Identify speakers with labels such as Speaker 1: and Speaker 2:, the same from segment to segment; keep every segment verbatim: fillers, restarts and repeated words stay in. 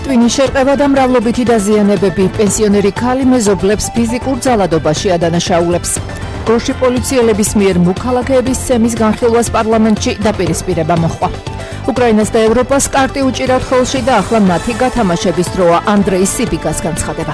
Speaker 1: ტვინის შერყევა და მრავლობითი დაზიანებები. პენსიონერი ქალი მეზობლებს ფიზიკურ ძალადობაში ადანაშაულებს. გორში პოლიციელების მიერ მოქალაქეების სემის განხილვას პარლამენტში დაპირისპირება მოჰყვა. უკრაინას და ევროპას კარტი უჭირავთ ხელში და ახლა მათი გათამაშების დროა. ანდრეი სიბიგას განცხადება.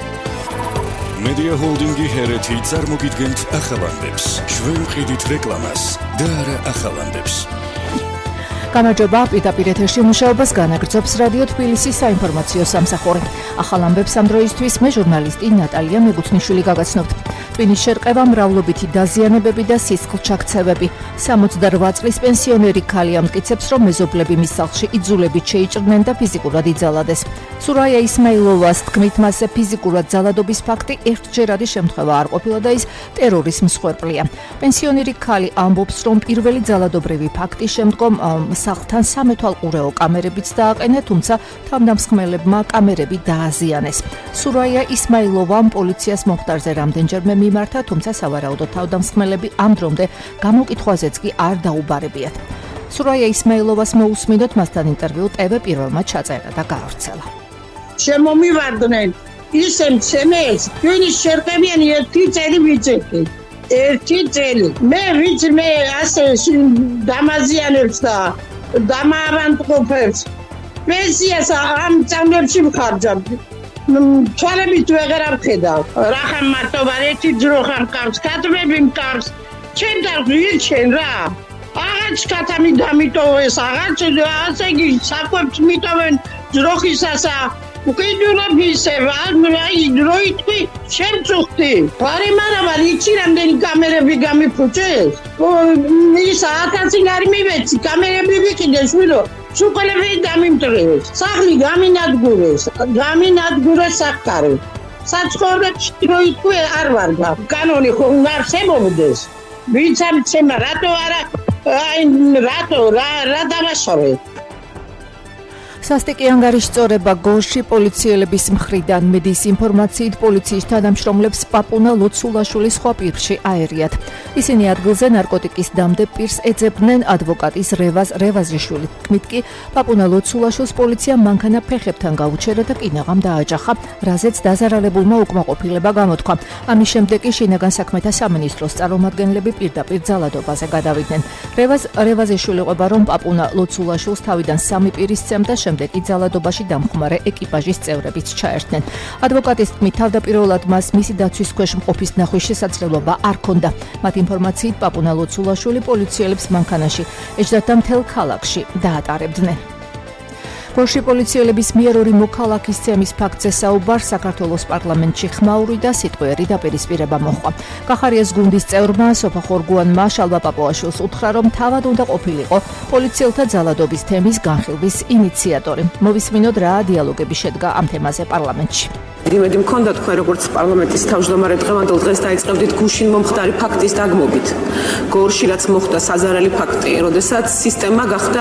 Speaker 2: Media Holdingi ჰერეთი წარმოგიდგენთ ახალანდებს. ჩვენ ვყიდით რეკლამას და არა ახალანდებს.
Speaker 1: გამარჯობა, პირდაპირ ეთერში მუშაობას განაგრძობს რადიო თბილისის საინფორმაციო სამსახური. ახალ ამბებს ამ დროისთვის მე ჟურნალისტი ნატალია მეგუთნიშვილი გაგაცნობთ. ტვინის შერყევა, მრავლობითი დაზიანებები და სისხლჩაქცევები. სამოცდარვაი წლის პენსიონერი ქალი ამტკიცებს, რომ მეზობლები მის სახლში იძულებით შეიჭრნენ და ფიზიკურად იძალადეს. სურაია ისმაილოვას თქმით, მასზე ფიზიკურად ძალადობის ფაქტი ერთჯერადი შემთხვევა არ ყოფილა და ის ტერორის მსხვერპლია. პენსიონერი ქალი ამბობს, რომ პირველი ძალადობრივი ფაქტის შემდგომ სახლთან სამეთვალყურეო კამერებიც დააყენა, თუმცა თავდამსხმელებმა კამერები დააზიანეს. სურაია ისმაილოვამ პოლიციას მომხდარზე რამდენჯერმე მიმართა, თუმცა სავარაუდოდ თავდამსხმელები ამ დრომდე გამოკითხვაზეც კი არ დაუბარებიათ. სურაია ისმაილოვას მოусმინოთ, მასთან ინტერვიუ ტევ პირველმა ჩაწერა და გაავრცელა.
Speaker 3: შემომივარდნენ ისე მცემეს, ტვინის შერყევიანი ერთი წელი ვიცექი. ერთი წელი. მე ვიცი მე ასე დამაზიანებს და დამაავადმყოფებს. პენსიას ამ წამებში ვხარჯავ. ჩარებით ვეღარ ვხედავ. რახან მარტო ერთი ძრო ხარ მყავს, კადრები მყავს. ჩემ დავიჩენ რა. აღარც კათამი დამიტოვეს, აღარც ასე იგი საკვებს მიტოვენ ძროხისასა. უკიდურებ ისევ, აი დროითი შემწუხდი. ვარი მარავარ იცი რამდენი კამერები გამიფუჭეს? ის ათასი არ მივეცი, კამერები ვიყიდე შვილო. სუყელები დამიმტრეს. სახლი გამინადგურეს, გამინადგურეს საკარი. საცხოვრებში დროითი არ ვარგა. კანონი ხო არსებობდეს. ვინც ამცემა რატო არა აი რატო რა რა დავაშავე?
Speaker 1: სასტიკი ანგარიშ წორება გორში პოლიციელების მხრიდან. მედიის ინფორმაციით პოლიციის თანამშრომლებს პაპუნა ლოცულაშვილის სხვა პირში აერიათ. ისინი ადგილზე ნარკოტიკის დამდებ პირს ეძებდნენ. ადვოკატის რევაზ რევაზიშვილი თქმით კი პაპუნა ლოცულაშვილს პოლიციამ მანქანა ფეხებთან გაუჩერა და კინაღამ დააჯახა, რაზეც დაზარალებულმა უკმაყოფილება გამოთქვა. ამის შემდეგ კი შინაგან საქმეთა სამინისტროს წარმომადგენლები პირდაპირ ძალადობაზე გადავიდნენ. რევაზ რევაზიშვილი ყვება, რომ პაპუნა ლოცულაშვილს თავიდან სამი პირი სცემდა, შემდეგ კი ძალადობაში დამხმარე ეკიპაჟის წევრებიც ჩაერთნენ. ადვოკატის თქმით, თავდაპირველად მას მისი დაცვის ქვეშ მყოფის ნახვის შესაძლებლობა არ ჰქონდა. მათ ინფორმაციით პაპუნა ლოცულაშვილი პოლიციელებს მანქანაში ეჯდათ და მთელ ქალაქში დაატარებდნენ. გორში პოლიციელების მიერ ორი მოქალაქის ცემის ფაქტზე საუბარ საქართველოს პარლამენტში ხმაური და სიტყვიერი დაპირისპირება მოჰყვა. კახარიას გუნდის წევრმა სოფა ხორგუანმა შალვა პაპუაშვილს უთხრა, რომ თავად უნდა ყოფილიყო პოლიციელთა ძალადობის თემის განხილვის ინიციატორი. მოვისმინოთ რა დიალოგები შედგა ამ თემაზე პარლამენტში.
Speaker 4: იმედი მქონდა თქვენ როგორც პარლამენტის თავმჯდომარე დღევანდელ დღეს დაიწყებდით გუშინ მომხდარი ფაქტის დაგმობით. გორში რაც მოხდა საზარელი ფაქტი, როდესაც სისტემა გახდა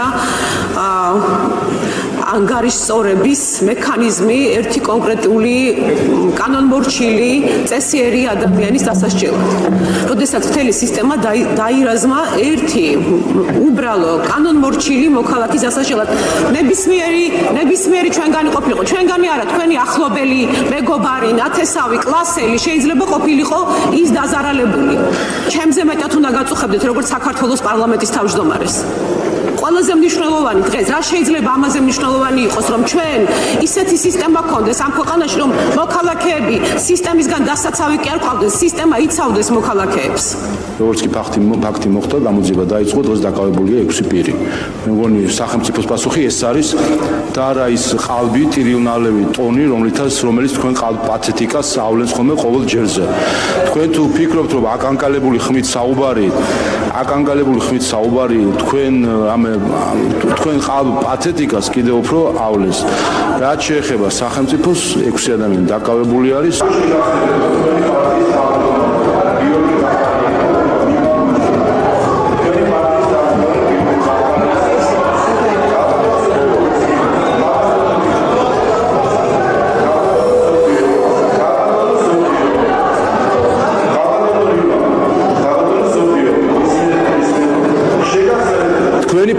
Speaker 4: ანგარიშ სწორების მექანიზმი ერთი კონკრეტული კანონმორჩილი წესიერი ადამიანის დასასჯელად. როდესაც მთელი სისტემა დაირაზმა ერთი უბრალო კანონმორჩილი მოქალაქის დასასჯელად. ნებისმიერი ნებისმიერი ჩვენგანი ყოფილიყო, ჩვენგანი არა, თქვენი ახლობელი, მეგობარი, ნათესავი, კლასელი შეიძლება ყოფილიყო ის დაზარალებული. ჩემზე მეტად უნდა გაწუხებდეთ როგორც საქართველოს პარლამენტის თავმჯდომარეს. ყველაზე მნიშვნელოვანი დღეს რა შეიძლება ამაზე მნიშვნელოვანი იყოს, რომ ჩვენ ისეთი სისტემა გქონდეს ამ ქვეყანაში, რომ მოქალაქეები სისტემისგან დასაცავი კი არ ყავდეს, სისტემა იცავდეს მოქალაქეებს.
Speaker 5: როგორც კი ფაქტი ფაქტი მოხდა, გამოძიება დაიწყო, დღეს დაკავებულია ექვსი პირი. მე მგონი სახელმწიფოს პასუხი ეს არის და არა ის ყალბი, ტირიუნალევი ტონი, რომლითაც რომელიც თქვენ ყალბ პათეტიკას ავლენს ხოლმე ყოველ ჯერზე. თქვენ თუ ფიქრობთ, რომ აკანკალებული ხმით საუბარი, აკანკალებული ხმით საუბარი თქვენ ამ თქვენ ყალბ პათეტიკას კიდევ უფრო ავლენს. რაც შეეხება სახელმწიფოს, ექვსი ადამიანი დაკავებული არის.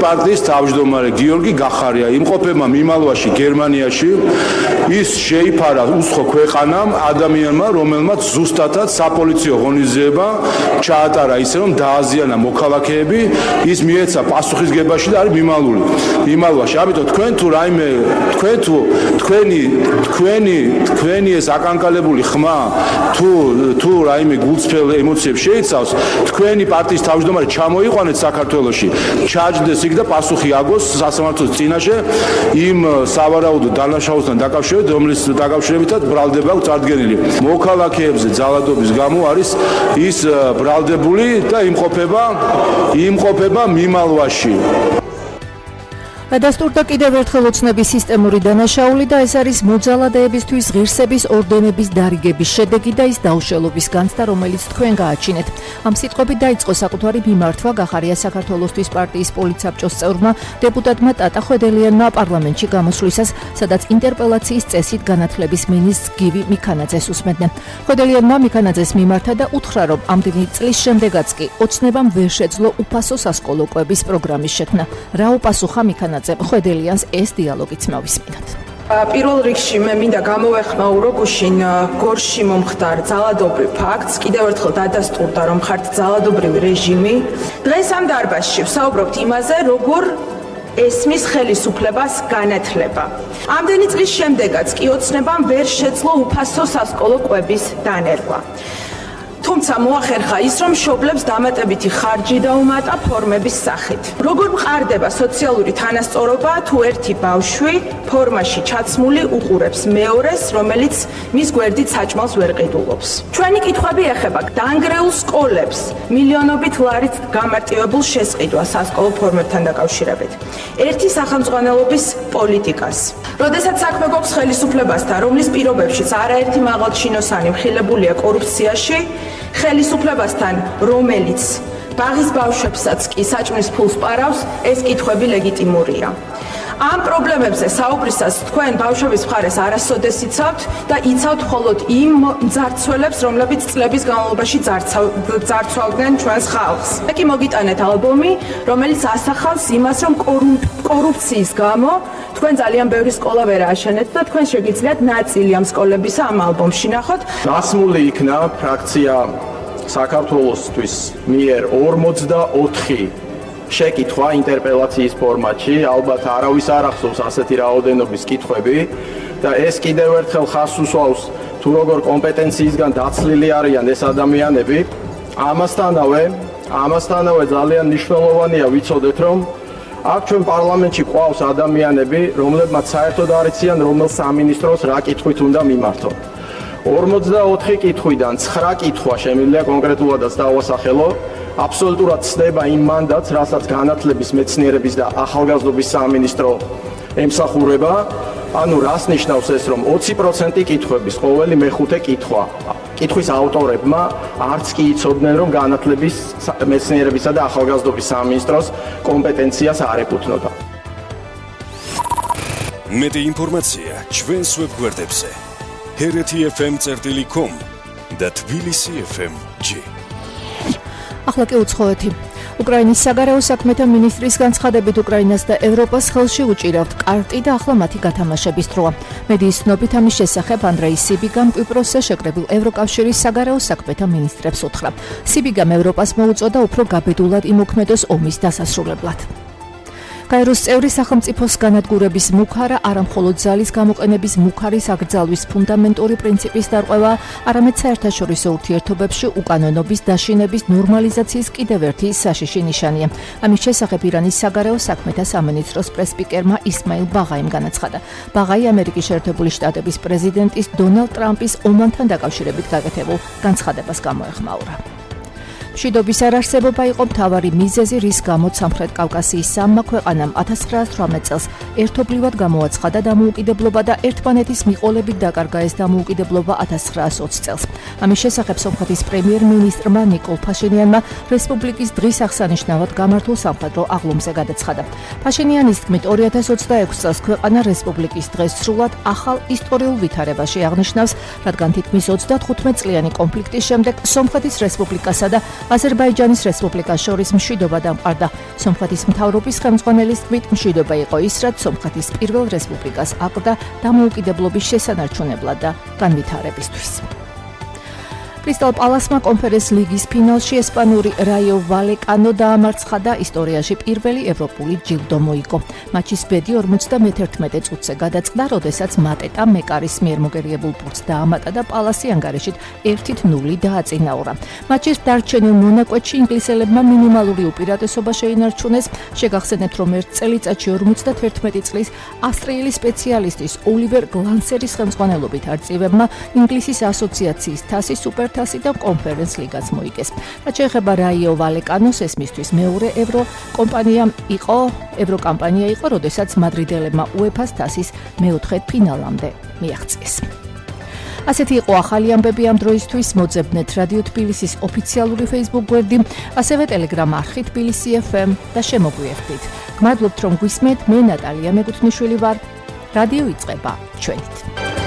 Speaker 5: პარტიის თავმჯდომარე გიორგი გახარია იმყოფება მიმალვაში გერმანიაში. ის შეიფარა უცხო ქვეყანამ ადამიანმა, რომელმაც ზუსტადად საპოლიციო ღონისძიება ჩაატარა ისე რომ დააზიანა მოქალაქეები, ის მიეცა პასუხისგებაში და არის მიმალული. მიმალვაში. ამიტომ თქვენ თუ რაიმე თქვენ თუ თქვენი თქვენი თქვენი ეს აკანკალებული ხმა თუ თუ რაიმე გულწრფელ ემოციებს შეიცავს, თქვენი პარტიის თავმჯდომარე ჩამოიყვანეთ საქართველოში, ჩაჯდეს იქ და პასუხი აგოს სასამართლოს წინაშე იმ სავარაუდო დანაშაულთან დაკავშირებით, რომლის დაკავშირებითაც ბრალდება აქვს წარდგენილი. მოქალაქეებზე ძალადობის გამო არის ის ბრალდებული და იმყოფება იმყოფება მიმალვაში.
Speaker 1: დასტურდა კიდევ ერთხელ ოცნების სისტემური დანაშაული და ეს არის მოძალადეებისთვის ღირსების ორდენების დარიგების შედეგი და ის დაუშელობის განცდა, რომელიც თქვენ გააჩინეთ. ამ სიტყვებით დაიწყო საკუთარი მიმართვა გახარია საქართველოსთვის პარტიის პოლიტსაბჭოს წევრმა დეპუტატმა ტატა ხვედელიანმა პარლამენტში გამოსვლისას, სადაც ინტერპელაციის წესით განათლების მინისტრს გივი მიქანაძეს უსმენდნენ. ხვედელიანმა მიქანაძეს მიმართა და უთხრა, რომ ამდენი წლის შემდეგაც კი ოცნებამ ვერ შეძლო უფასო სასკოლო კვების პროგრამის შექმნა. რა უპასუხა მიქანაძე ხვედელიანს ეს დიალოგიც მოვისმინოთ.
Speaker 6: პირველ რიგში მე მინდა გამოვეხმაურო გუშინ გორში მომხდარ ძალადობრივ ფაქტს, კიდევ ერთხელ დადასტურდა რომ ხართ ძალადობრივი რეჟიმი. დღეს ამ დარბაზში ვსაუბრობთ იმაზე, როგორ ესმის ხელისუფლებას განათლება. ამდენი წლის შემდეგაც კი ოცნებამ ვერ შეძლო უფასო სასკოლო კვების დანერგვა. თუმცა მოახერხა ის, რომ მშობლებს დამატებითი ხარჯი დაუმატა ფორმების სახით. როგორ მყარდება სოციალური თანასწორობა, თუ ერთი ბავშვი ფორმაში ჩაცმული უყურებს მეორეს, რომელიც მის გვერდით საჭმელს ვერ ყიდულობს. ჩვენი კითხვები ეხება დანგრეულ სკოლებს, მილიონობით ლარით გამარტივებულ შესყიდვას სასკოლო ფორმებთან დაკავშირებით. ერთი სახელმძღვანელობის პოლიტიკას. როდესაც საქმე გვაქვს ხელისუფლებასთან, რომლის პირობებშიც არაერთი მაღალჩინოსანი მხილებულია კორუფციაში, ხელისუფლებასთან, რომელიც ბაღის ბავშვებსაც კი საჭმლის ფულს პარავს, ეს კითხვები ლეგიტიმურია. ამ პრობლემებზე საუბრისას თქვენ ბავშვების მხარეს არასოდეს იცავთ და იცავთ მხოლოდ იმ მძარცველებს, რომლებიც წლების განმავლობაში ძარცვავდნენ ჩვენს ხალხს. მე კი მოგიტანეთ ალბომი, რომელიც ასახავს იმას, რომ კორუფციის გამო თქვენ ძალიან ბევრი სკოლა ვერ ააშენეთ და თქვენ შეგიძლიათ ნაწილი ამ სკოლებისა ამ ალბომში ნახოთ.
Speaker 7: დასმული იქნა ფრაქცია საქართველოსთვის მიერ ორმოცდაოთხი შეკითხვა ინტერპელაციის ფორმატში, ალბათ არავის არ ახსოვს ასეთი რაოდენობის კითხვები და ეს კიდევ ერთხელ ხაზს უსვავს თუ როგორ კომპეტენციისგან დაცლილი არიან ეს ადამიანები. ამასთანავე, ამასთანავე ძალიან მნიშვნელოვანია ვიცოდეთ, რომ აქ ჩვენ პარლამენტში ყავს ადამიანები, რომლებმაც საერთოდ არ იციან, რომელ სამინისტროს რა კითხვით უნდა მიმართონ. ორმოცდაოთხი კითხვიდან ცხრა კითხვა შემიძლია კონკრეტულადაც დავასახელო. აბსოლუტურად ცდება იმ მანდატს, რასაც განათლების, მეცნიერების და ახალგაზრდობის სამინისტრო ემსახურება. ანუ რას ნიშნავს ეს, რომ ოცი პროცენტი კითხვების ყოველი მეხუთე კითხვა კითხვის ავტორებმა არც კი იცოდნენ, რომ განათლების, მეცნიერებისა და ახალგაზრდობის სამინისტროს კომპეტენციას არ ეკუთვნოდა.
Speaker 2: მეტი ინფორმაცია ჩვენს ვებგვერდებზე ჰერეთი ეფ ემ წერტილი კომ და თბილისი ეფ ემ ჯი.
Speaker 1: ახლა კი უცხოეთი. უკრაინის საგარეო საქმეთა მინისტრის განცხადებით უკრაინას და ევროპას ხელში უჭირავთ კარტი და ახლა მათი გათამაშების დროა. მედიის ცნობით ამის შესახებ ანდრეი სიბიგამ კვიპროსზე შეკრებილ ევროკავშირის საგარეო საქმეთა მინისტრებს უთხრა. სიბიგამ ევროპას მოუწოდა უფრო გაბედულად იმოქმედოს ომის დასასრულებლად. კაიროს წევრი სახელმწიფოს განადგურების მუქარა არამხოლოდ ძალის გამოყენების მუქარის აკრძალვის ფუნდამენტური პრინციპის დარღვევა, არამედ საერთაშორისო ურთიერთობებში უკანონობის დაშინების ნორმალიზაციის კიდევ ერთი საშიში ნიშანია. ამის შესახებ ირანის საგარეო საქმეთა სამინისტროს პრესპიკერმა ისმაილ ბაღაიმ განაცხადა. ბაღაი ამერიკის შეერთებული შტატების პრეზიდენტის დონალდ ტრამპის ომანთან დაკავშირებით გაკეთებულ განცხადებას გამოეხმაურა. მშვიდობის არარსებობა იყო მთავარი მიზეზი, რის გამოც სამხრეთ კავკასიის სამმა ქვეყანამ ათას ცხრაასი ოცდაოთხ წელს ერთობლივად გამოაცხადა დამოუკიდებლობა და ერთმანეთის მიყოლებით დაკარგა ეს დამოუკიდებლობა ათას ცხრაასი ოცი წელს. ამის შესახებ სომხეთის პრემიერ-მინისტრმა ნიკოლ ფაშინიანმა რესპუბლიკის დღის აღსანიშნავად გამართულ სამხედრო აღლუმზე გადაცხადა. ფაშინიანის თქმით ორი ათას ოცდაექვსი წელს ქვეყანა რესპუბლიკის დღეს სრულად ახალ ისტორიულ ვითარებაში აღნიშნავს, რადგან თითქმის ოცდათხუთმეტ წლიანი კონფლიქტის შემდეგ სომხეთის რესპუბლიკასა და აზერბაიჯანის რესპუბლიკას შორის მშვიდობა დამყარდა. სომხეთის მთავრობის ხელმძღვანელის თქმით, მშვიდობა იყო ის, რაც სომხეთის პირველ რესპუბლიკას აკლდა დამოუკიდებლობის შესანარჩუნებლად და განვითარებისთვის. კრისტალ პალასმა კონფერენს ლიგის ფინალში ესპანური რაიო ვალეკანო დაამარცხა და ისტორიაში პირველი ევროპული ჯილდო მოიგო. მატჩის ბედი ორმოცდამეთერთმეტე წუთზე გადაწყდა, როდესაც მატეტა მეკარის მიერ მოგერიებულ ბურთს დაამატა და პალასი ანგარიშით ერთით ნული დააწინაურა. მატჩის დარჩენილ მონაკვეთში ინგლისელებმა მინიმალური უპირატესობა შეინარჩუნეს. შეგახსენებთ, რომ ერთ წელიწადში ორმოცდათერთმეტი წლის ავსტრიელი სპეციალისტის ოლივერ გლანსერის ხელმძღვანელობით არწივებმა ინგლისის ასოციაციის თასი სუპერ თასი და კონფერენს ლიგაც მოიგეს. რაც შეეხება რაიო ვალეკანოს, ეს მისთვის მეორე ევრო კომპანია იყო, ევროკამპანია იყო, როდესაც მადრიდელებმა უეფას თასის მეოთხე ფინალამდე მიაღწიეს. ასეთი იყო ახალი ამბები ამ დროისთვის. მოძებნეთ რადიო თბილისის ოფიციალური Facebook გვერდი, ასევე Telegram არხი თბილისი ეფ ემ და შემოგვიერთდით. გმადლობთ, რომ გვისმენთ. მე ნატალია მეკუთვნიშვილი ვარ. რადიო იწყება ჩვენით.